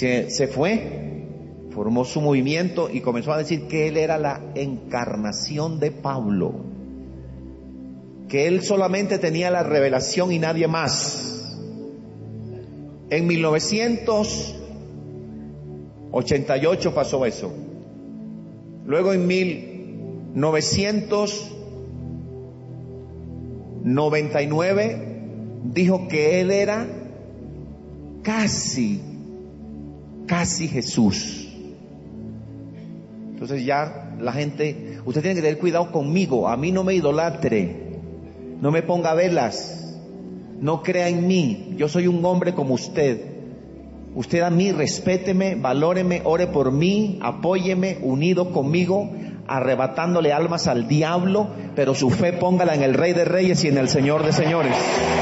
se fue, formó su movimiento y comenzó a decir que él era la encarnación de Pablo, que él solamente tenía la revelación y nadie más. En 1988 pasó eso. Luego en 1999 dijo que él era casi Jesús. Entonces ya la gente, usted tiene que tener cuidado conmigo, a mí no me idolatre, no me ponga velas, no crea en mí, yo soy un hombre como usted. Usted a mí respéteme, valóreme, ore por mí, apóyeme, unido conmigo, arrebatándole almas al diablo, pero su fe póngala en el Rey de Reyes y en el Señor de Señores.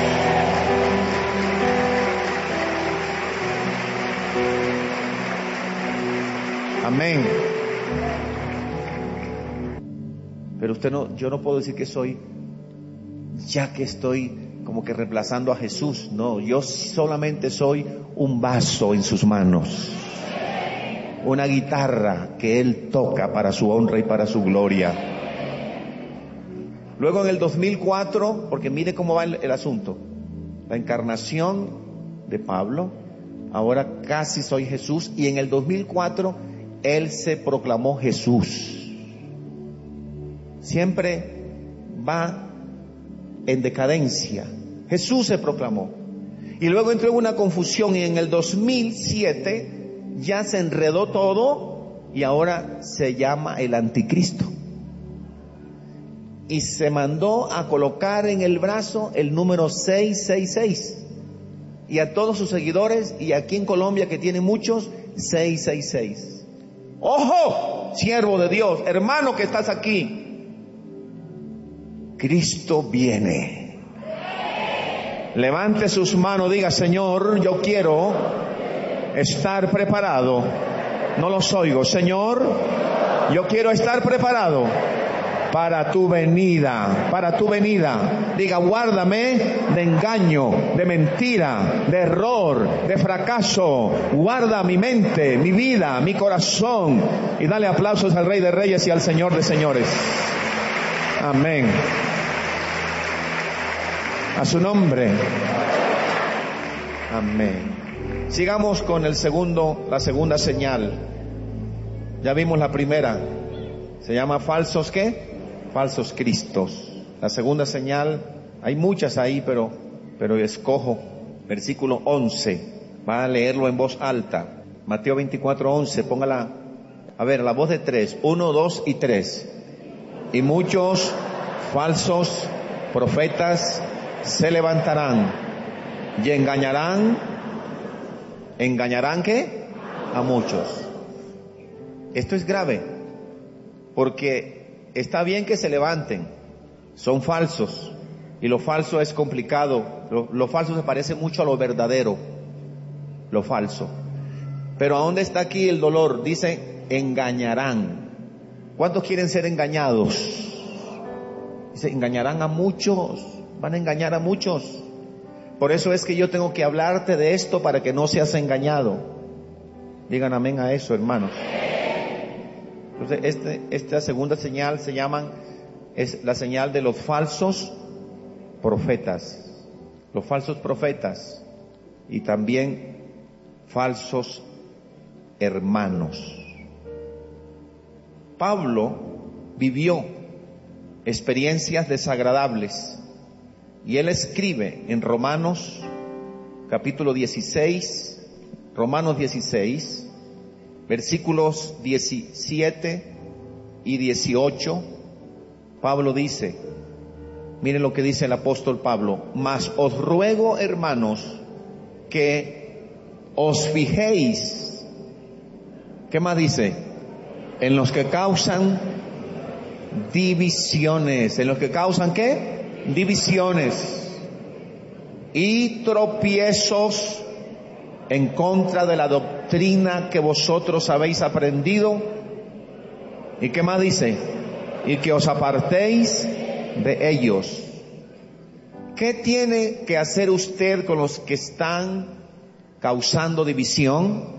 Amén. Pero yo no puedo decir que soy, ya que estoy como que reemplazando a Jesús. No, yo solamente soy un vaso en sus manos, una guitarra que Él toca para su honra y para su gloria. Luego en el 2004, porque mire cómo va el asunto, la encarnación de Pablo, ahora casi soy Jesús, y en el 2004 Él se proclamó Jesús. Siempre va en decadencia. Jesús se proclamó. Y luego entró en una confusión y en el 2007 ya se enredó todo y ahora se llama el anticristo. Y se mandó a colocar en el brazo el número 666. Y a todos sus seguidores, y aquí en Colombia que tiene muchos, 666. ¡Ojo! Siervo de Dios, hermano que estás aquí. Cristo viene. Levante sus manos, diga: Señor, yo quiero estar preparado. No los oigo. Señor, yo quiero estar preparado para tu venida, para tu venida. Diga: guárdame de engaño, de mentira, de error, de fracaso. Guarda mi mente, mi vida, mi corazón. Y dale aplausos al Rey de Reyes y al Señor de Señores. Amén. A su nombre. Amén. Sigamos con la segunda señal. Ya vimos la primera. Se llama falsos ¿qué? Falsos cristos. La segunda señal, hay muchas ahí, pero escojo versículo 11. Va a leerlo en voz alta. Mateo 24:11. Póngala, a ver, la voz de 3. 1, 2 y 3. Y muchos falsos profetas se levantarán y engañarán ¿qué? A muchos. Esto es grave, porque está bien que se levanten, son falsos, y lo falso es complicado, lo falso se parece mucho a lo verdadero, lo falso. Pero ¿a dónde está aquí el dolor? Dice, engañarán. ¿Cuántos quieren ser engañados? Dice, engañarán a muchos, van a engañar a muchos. Por eso es que yo tengo que hablarte de esto para que no seas engañado. Digan amén a eso, hermanos. Entonces, esta segunda señal es la señal de los falsos profetas. Los falsos profetas y también falsos hermanos. Pablo vivió experiencias desagradables y él escribe en Romanos capítulo 16, Romanos 16, versículos 17 y 18, Pablo dice, miren lo que dice el apóstol Pablo: mas os ruego, hermanos, que os fijéis, ¿qué más dice? En los que causan divisiones. ¿En los que causan qué? Divisiones y tropiezos en contra de la doctrina que vosotros habéis aprendido. ¿Y qué más dice? Y que os apartéis de ellos. ¿Qué tiene que hacer usted con los que están causando división?